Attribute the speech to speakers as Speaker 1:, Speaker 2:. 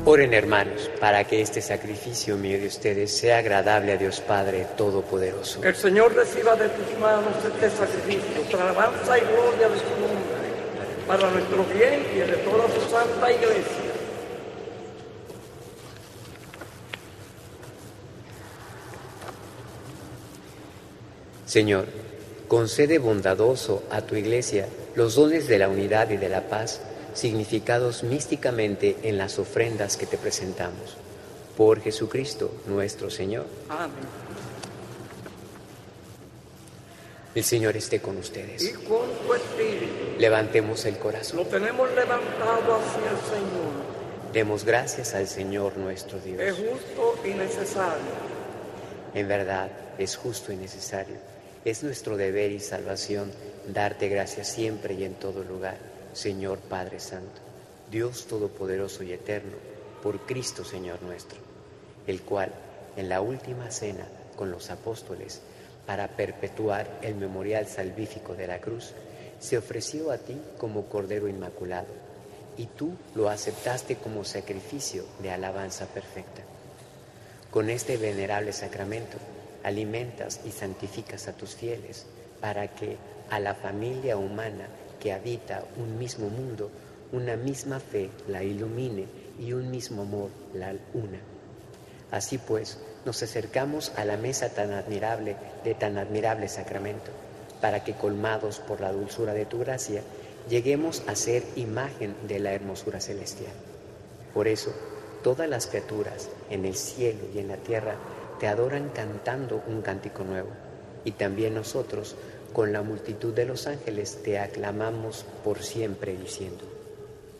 Speaker 1: Oren, hermanos, para que este sacrificio mío de ustedes sea agradable a Dios Padre Todopoderoso.
Speaker 2: El Señor reciba de tus manos este sacrificio, para alabanza y gloria de su nombre, para nuestro bien y el de toda su santa iglesia.
Speaker 1: Señor, concede bondadoso a tu iglesia los dones de la unidad y de la paz, significados místicamente en las ofrendas que te presentamos. Por Jesucristo nuestro Señor.
Speaker 2: Amén.
Speaker 1: El Señor esté con ustedes.
Speaker 2: Y con tu espíritu.
Speaker 1: Levantemos el corazón.
Speaker 2: Lo tenemos levantado hacia el Señor.
Speaker 1: Demos gracias al Señor nuestro Dios.
Speaker 2: Es justo y necesario.
Speaker 1: En verdad, es justo y necesario. Es nuestro deber y salvación darte gracias siempre y en todo lugar, Señor Padre Santo, Dios Todopoderoso y Eterno, por Cristo Señor nuestro, el cual, en la última cena con los apóstoles, para perpetuar el memorial salvífico de la cruz, se ofreció a ti como Cordero Inmaculado, y tú lo aceptaste como sacrificio de alabanza perfecta. Con este venerable sacramento, alimentas y santificas a tus fieles, para que a la familia humana que habita un mismo mundo, una misma fe la ilumine y un mismo amor la una. Así pues, nos acercamos a la mesa de tan admirable sacramento, para que, colmados por la dulzura de tu gracia, lleguemos a ser imagen de la hermosura celestial. Por eso, todas las criaturas en el cielo y en la tierra te adoran cantando un cántico nuevo, y también nosotros, con la multitud de los ángeles, te aclamamos por siempre diciendo: